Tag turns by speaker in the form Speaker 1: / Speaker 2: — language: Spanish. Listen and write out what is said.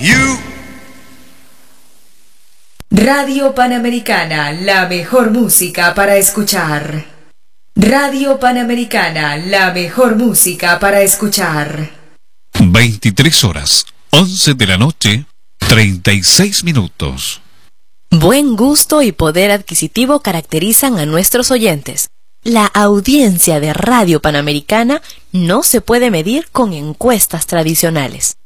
Speaker 1: Radio Panamericana, la mejor música para escuchar. Radio Panamericana, la mejor música para escuchar.
Speaker 2: 23 horas, 11 de la noche, 36 minutos.
Speaker 3: Buen gusto y poder adquisitivo caracterizan a nuestros oyentes. La audiencia de Radio Panamericana no se puede medir con encuestas tradicionales.